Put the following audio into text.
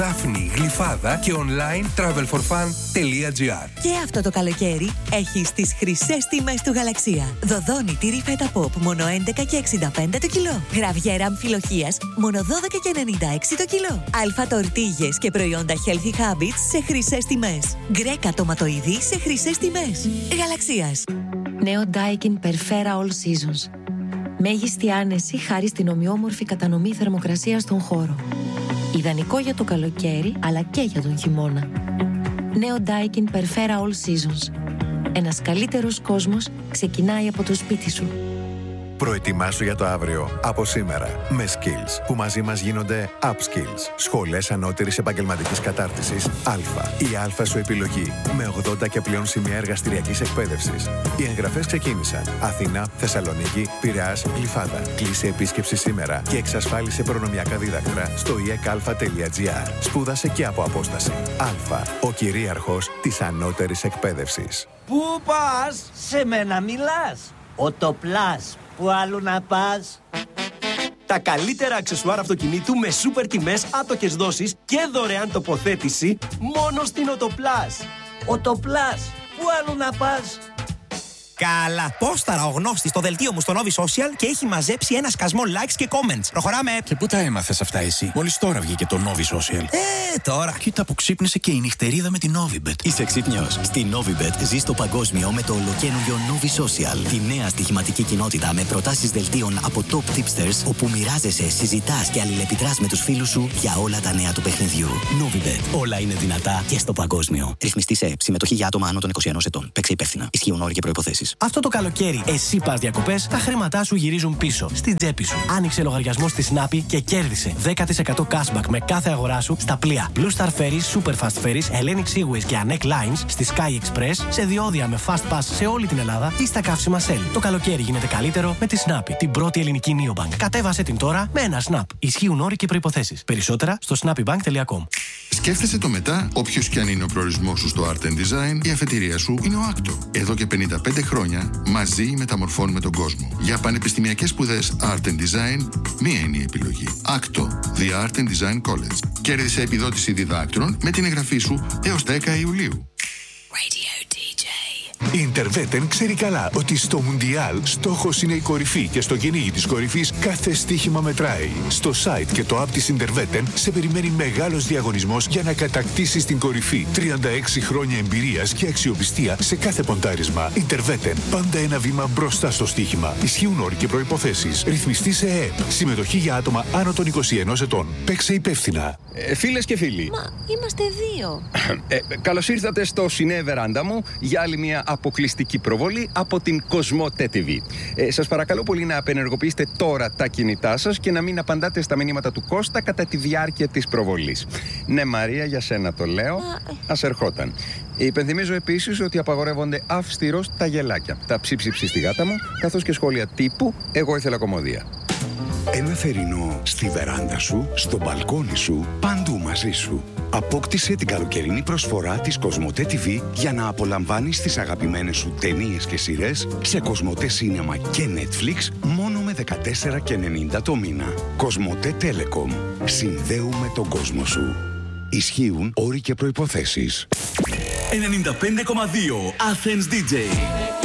Δάφνη, Γλυφάδα και online travelforfun.gr. Και αυτό το καλοκαίρι έχεις τις χρυσές τιμές του Γαλαξία. Δοδόνη τυρί φέτα ποπ μόνο 11,65 το κιλό. Γραβιέρα αμφιλοχίας μόνο 12,96 το κιλό. Αλφα τορτίγες και προϊόντα Healthy Habits σε χρυσές τιμές. Γκρέκα τοματοειδή σε χρυσές τιμές. Γαλαξίας. Νέο Daikin Perfera All Seasons. Μέγιστη άνεση χάρη στην ομοιόμορφη κατανομή θερμοκρασίας στον χώρο. Ιδανικό για το καλοκαίρι, αλλά και για τον χειμώνα. Νέο Daikin Perfera All Seasons. Ένας καλύτερος κόσμος ξεκινάει από το σπίτι σου. Προετοιμάσου για το αύριο από σήμερα με Skills, που μαζί μας γίνονται Upskills. Σχολές ανώτερης επαγγελματικής κατάρτισης Α. Η Α σου επιλογή με 80 και πλέον σημεία εργαστηριακής εκπαίδευσης. Οι εγγραφές ξεκίνησαν. Αθήνα, Θεσσαλονίκη, Πειραιάς, Γλυφάδα. Κλείσε επίσκεψη σήμερα και εξασφάλισε προνομιακά δίδακτρα στο ekalfa.gr. Σπούδασε και από απόσταση. Α. Ο κυρίαρχος της ανώτερης εκπαίδευσης. Πού πας? Σε μένα μιλάς. Οτοπλάς. Πού αλλού να πας? Τα καλύτερα αξεσουάρ αυτοκινήτου με σούπερ τιμές, άτοκες δόσεις και δωρεάν τοποθέτηση μόνο στην Οτοπλάς. Οτοπλάς. Πού αλλού να πας? Καλά, πόσταρα ο γνώστης στο δελτίο μου στο Novi Social και έχει μαζέψει ένα σκασμό likes και comments. Προχωράμε. Και πού τα έμαθες αυτά εσύ? Μόλις τώρα βγήκε το Novi Social. Τώρα. Κοίτα που ξύπνησε και η νυχτερίδα με την Novibet. Είσαι ξύπνιος? Στη Novibet ζεις το παγκόσμιο με το ολοκαίνουργιο Novi Social. Τη νέα στοιχηματική κοινότητα με προτάσεις δελτίων από top tipsters, όπου μοιράζεσαι, συζητάς και αλληλεπιδράς με τους φίλους σου για όλα τα νέα του παιχνιδιού. Novibet. Όλα είναι δυνατά και στο παγκόσμιο. Ρυθμιστή σε συμμετοχή για άτομα άνω των 21 ετών. Παίξε υπεύθυνα. Ισχύουν όροι και προϋποθέσεις. Αυτό το καλοκαίρι, εσύ πας διακοπές, τα χρήματά σου γυρίζουν πίσω, στην τσέπη σου. Άνοιξε λογαριασμό στη Snappi και κέρδισε 10% cashback με κάθε αγορά σου στα πλοία Blue Star Ferries, Super Fast Ferries, Hellenic Seaways και Anek Lines, στη Sky Express, σε διόδια με Fast Pass σε όλη την Ελλάδα ή στα καύσιμα Shell. Το καλοκαίρι γίνεται καλύτερο με τη Snappi, την πρώτη ελληνική neobank. Κατέβασε την τώρα με ένα Snap. Ισχύουν όροι και προϋποθέσεις. Περισσότερα στο snappybank.com. Σκέφτεσαι το μετά, όποιος κι αν είναι ο προορισμός σου στο Art and Design, η αφετηρία σου είναι ο Acto. Εδώ και 55 χρόνια μαζί μεταμορφώνουμε τον κόσμο. Για πανεπιστημιακές σπουδές Art and Design, μία είναι η επιλογή. Acto, The Art and Design College. Κέρδισε επιδότηση διδάκτρων με την εγγραφή σου έως 10 Ιουλίου. Radio DJ. Η Interveten ξέρει καλά ότι στο Μουντιάλ στόχος είναι η κορυφή και στο κυνήγι της κορυφής κάθε στοίχημα μετράει. Στο site και το app της Interveten σε περιμένει μεγάλος διαγωνισμός για να κατακτήσεις την κορυφή. 36 χρόνια εμπειρίας και αξιοπιστία σε κάθε ποντάρισμα. Interveten. Πάντα ένα βήμα μπροστά στο στοίχημα. Ισχύουν όροι και προϋποθέσεις. Ρυθμιστή σε ΕΕΠ. Συμμετοχή για άτομα άνω των 21 ετών. Παίξε υπεύθυνα. Φίλες και φίλοι. Μα είμαστε δύο. Καλώς ήρθατε στο Σινέ Βεράντα μου για άλλη μια αποκλειστική προβολή από την Κοσμοτέ TV. Σας παρακαλώ πολύ να απενεργοποιήσετε τώρα τα κινητά σας και να μην απαντάτε στα μηνύματα του Κώστα κατά τη διάρκεια της προβολής. Ναι, Μαρία, για σένα το λέω. Ας ερχόταν. Υπενθυμίζω επίσης ότι απαγορεύονται αυστηρώς τα γελάκια, τα ψίψιψη στη γάτα μου, καθώς και σχόλια τύπου «Εγώ ήθελα κομμωδία». Ένα θερινό στη βεράντα σου, στο μπαλκόνι σου, παντού μαζί σου. Απόκτησε την καλοκαιρινή προσφορά της Κοσμοτέ TV για να απολαμβάνεις τις αγαπημένες σου ταινίες και σειρές σε Κοσμοτέ Cinema και Netflix μόνο με 14,90 το μήνα. Κοσμοτέ Telecom. Συνδέουμε τον κόσμο σου. Ισχύουν όροι και προϋποθέσεις. 95,2 Athens DJ.